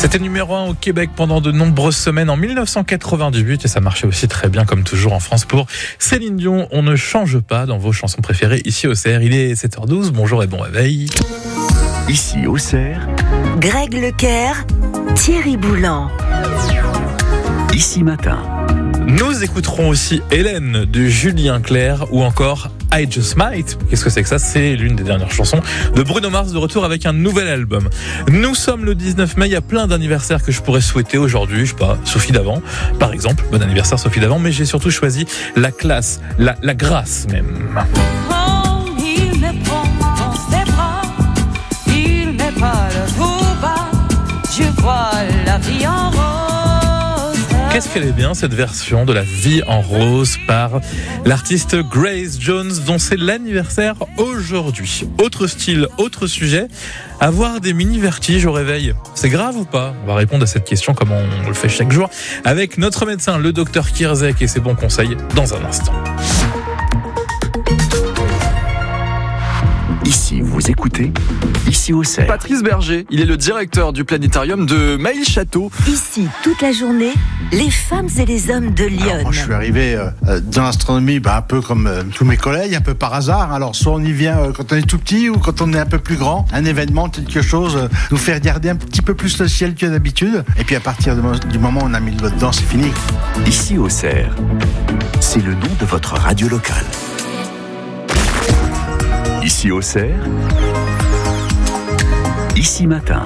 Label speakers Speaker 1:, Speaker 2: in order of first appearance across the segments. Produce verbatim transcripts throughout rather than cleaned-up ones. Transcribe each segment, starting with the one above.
Speaker 1: C'était numéro un au Québec pendant de nombreuses semaines en dix-neuf cent quatre-vingt-dix-huit et ça marchait aussi très bien comme toujours en France pour Céline Dion. On ne change pas dans vos chansons préférées ici au C R. Il est sept heures douze, bonjour et bon réveil.
Speaker 2: Ici au C R,
Speaker 3: Greg Leclerc, Thierry Boulan.
Speaker 2: Ici matin.
Speaker 1: Nous écouterons aussi Hélène de Julien Clerc ou encore I Just Might. Qu'est-ce que c'est que ça ? C'est l'une des dernières chansons de Bruno Mars de retour avec un nouvel album. Nous sommes le dix-neuf mai, il y a plein d'anniversaires que je pourrais souhaiter aujourd'hui. Je sais pas, Sophie Davant, par exemple. Bon anniversaire Sophie Davant, mais j'ai surtout choisi la classe, la, la grâce même.
Speaker 4: Oh, il me prend dans ses bras, il met pas le tout bas, je vois la vie en rose.
Speaker 1: Qu'est-ce qu'elle est bien cette version de La Vie en Rose par l'artiste Grace Jones dont c'est l'anniversaire aujourd'hui. Autre style, autre sujet, avoir des mini-vertiges au réveil, c'est grave ou pas ? On va répondre à cette question comme on le fait chaque jour avec notre médecin, le docteur Kierzek et ses bons conseils dans un instant.
Speaker 2: Ici, vous écoutez, ici au C R.
Speaker 5: Patrice Berger, il est le directeur du planétarium de Mailly-Château.
Speaker 3: Ici, toute la journée, les femmes et les hommes de Lyon.
Speaker 6: Alors, moi, je suis arrivé euh, dans l'astronomie bah, un peu comme euh, tous mes collègues, un peu par hasard. Alors, soit on y vient euh, quand on est tout petit ou quand on est un peu plus grand. Un événement, quelque chose, euh, nous fait regarder un petit peu plus le ciel que d'habitude. Et puis, à partir de, du moment où on a mis le doigt dedans, c'est fini.
Speaker 2: Ici au C R, c'est le nom de votre radio locale. Ici au C R, ici matin.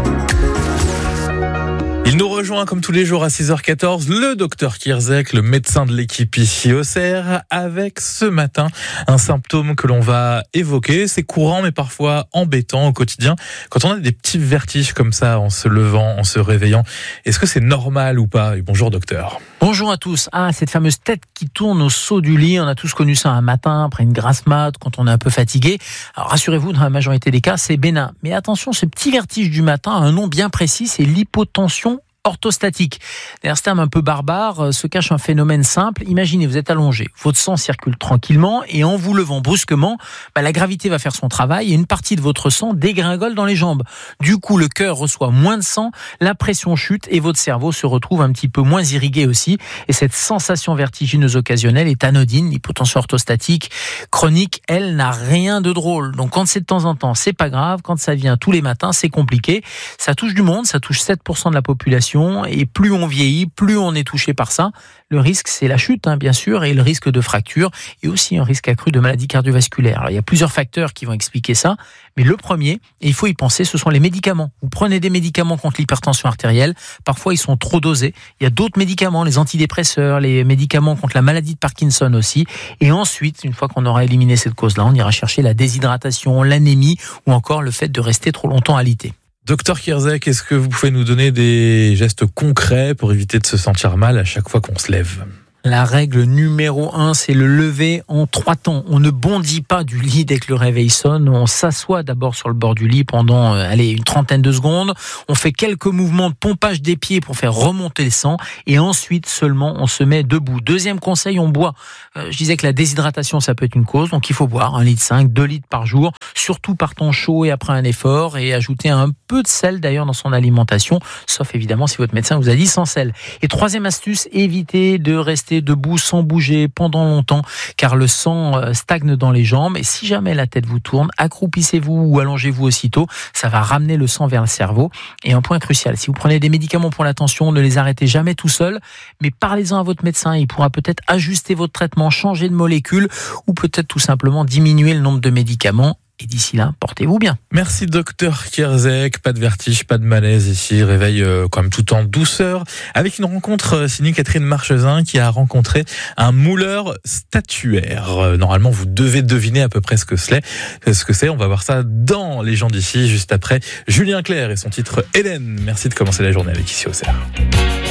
Speaker 1: Il nous rejoint comme tous les jours à six heures quatorze, le docteur Kierzek, le médecin de l'équipe ici au C R, avec ce matin un symptôme que l'on va évoquer. C'est courant mais parfois embêtant au quotidien. Quand on a des petits vertiges comme ça en se levant, en se réveillant, est-ce que c'est normal ou pas ? Et bonjour docteur.
Speaker 7: Bonjour à tous. Ah, cette fameuse tête qui tourne au saut du lit, on a tous connu ça un matin, après une grasse mat, quand on est un peu fatigué. Alors rassurez-vous, dans la majorité des cas, c'est bénin. Mais attention, ce petit vertige du matin a un nom bien précis, c'est l'hypotension orthostatique. Derrière ce terme un peu barbare se cache un phénomène simple. Imaginez, vous êtes allongé, votre sang circule tranquillement et en vous levant brusquement, bah, la gravité va faire son travail et une partie de votre sang dégringole dans les jambes. Du coup, le cœur reçoit moins de sang, la pression chute et votre cerveau se retrouve un petit peu moins irrigué aussi. Et cette sensation vertigineuse occasionnelle est anodine. L'hypotension orthostatique chronique, elle, n'a rien de drôle. Donc quand c'est de temps en temps, c'est pas grave. Quand ça vient tous les matins, c'est compliqué. Ça touche du monde, ça touche sept pour cent de la population. Et plus on vieillit, plus on est touché par ça. Le risque, c'est la chute, hein, bien sûr, et le risque de fracture, et aussi un risque accru de maladies cardiovasculaires. Alors, il y a plusieurs facteurs qui vont expliquer ça, mais le premier, et il faut y penser, ce sont les médicaments. Vous prenez des médicaments contre l'hypertension artérielle, parfois ils sont trop dosés. Il y a d'autres médicaments, les antidépresseurs, les médicaments contre la maladie de Parkinson aussi. Et ensuite, une fois qu'on aura éliminé cette cause-là, on ira chercher la déshydratation, l'anémie, ou encore le fait de rester trop longtemps alité.
Speaker 1: Docteur Kierzek, est-ce que vous pouvez nous donner des gestes concrets pour éviter de se sentir mal à chaque fois qu'on se lève ?
Speaker 7: La règle numéro un, c'est le lever en trois temps. On ne bondit pas du lit dès que le réveil sonne. On s'assoit d'abord sur le bord du lit pendant, euh, allez, une trentaine de secondes. On fait quelques mouvements de pompage des pieds pour faire remonter le sang. Et ensuite, seulement, on se met debout. Deuxième conseil, on boit. Euh, je disais que la déshydratation, ça peut être une cause. Donc, il faut boire un litre cinq, deux litres par jour. Surtout par temps chaud et après un effort. Et ajouter un peu de sel, d'ailleurs, dans son alimentation. Sauf, évidemment, si votre médecin vous a dit sans sel. Et troisième astuce, évitez de rester debout sans bouger pendant longtemps car le sang stagne dans les jambes et si jamais la tête vous tourne, accroupissez-vous ou allongez-vous aussitôt, ça va ramener le sang vers le cerveau. Et un point crucial, si vous prenez des médicaments pour la tension, ne les arrêtez jamais tout seul, mais parlez-en à votre médecin, il pourra peut-être ajuster votre traitement, changer de molécule ou peut-être tout simplement diminuer le nombre de médicaments. Et d'ici là, portez-vous bien.
Speaker 1: Merci docteur Kierzek, pas de vertige, pas de malaise ici, réveil euh, quand même tout en douceur, avec une rencontre euh, signée Catherine Marchesin qui a rencontré un mouleur statuaire. Euh, normalement, vous devez deviner à peu près ce que c'est. Ce que c'est. On va voir ça dans Les gens d'ici, juste après Julien Clerc et son titre Hélène. Merci de commencer la journée avec Ici au C R.